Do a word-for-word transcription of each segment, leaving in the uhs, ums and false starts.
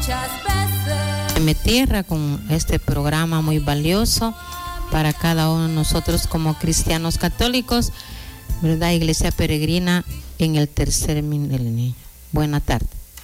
En mi tierra con este programa muy valioso para cada uno de nosotros como cristianos católicos, ¿verdad? Iglesia Peregrina en el tercer milenio. Buena tarde.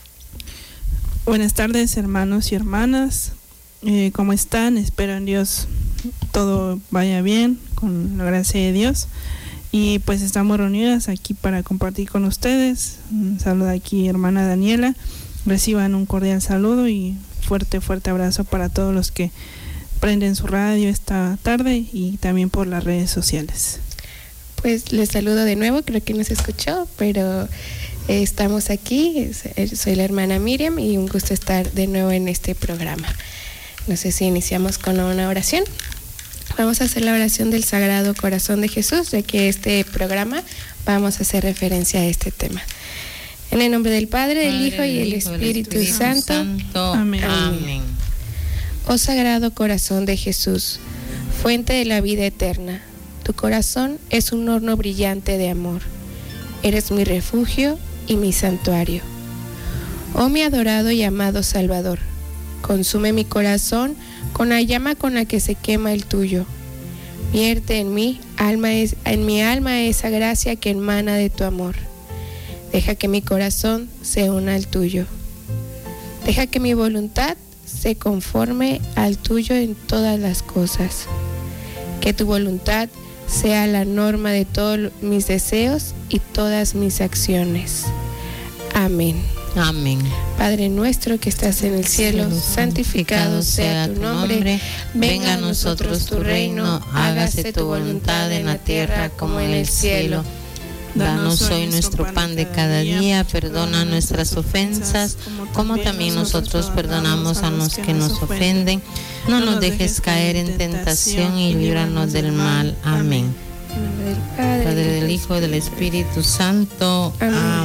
Buenas tardes, hermanos y hermanas. Eh, ¿Cómo están? Espero en Dios todo vaya bien, con la gracia de Dios. Y pues estamos reunidas aquí para compartir con ustedes. Un saludo aquí, hermana Daniela. Reciban un cordial saludo y fuerte, fuerte abrazo para todos los que prenden su radio esta tarde y también por las redes sociales. Pues les saludo de nuevo, creo que no se escuchó, pero eh, estamos aquí. Soy la hermana Miriam y un gusto estar de nuevo en este programa. No sé si iniciamos con una oración. Vamos a hacer la oración del Sagrado Corazón de Jesús, ya que este programa vamos a hacer referencia a este tema. En el nombre del Padre, del Padre, Hijo y del Espíritu, Espíritu Santo. Santo. Amén. Amén. Oh Sagrado Corazón de Jesús, fuente de la vida eterna, tu corazón es un horno brillante de amor. Eres mi refugio y mi santuario. Oh mi adorado y amado Salvador, consume mi corazón con la llama con la que se quema el tuyo. Vierte en mí, alma es, en mi alma esa gracia que emana de tu amor. Deja que mi corazón se una al tuyo. Deja que mi voluntad se conforme al tuyo en todas las cosas. Que tu voluntad sea la norma de todos mis deseos y todas mis acciones. Amén. Amén. Padre nuestro que estás en el cielo, santificado sea tu nombre. Venga a nosotros tu reino, hágase tu voluntad en la tierra como en el cielo. Danos hoy nuestro pan de cada día, perdona nuestras ofensas, como también nosotros perdonamos a los que nos ofenden. No nos dejes caer en tentación y líbranos del mal. Amén. Padre, del Hijo y del Espíritu Santo. Amén.